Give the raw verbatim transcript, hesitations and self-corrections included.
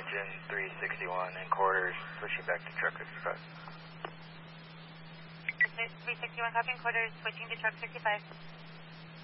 engine three sixty-one and quarters, switching back to truck fifty-five. three sixty-one, copy and quarters, switching to truck fifty-five.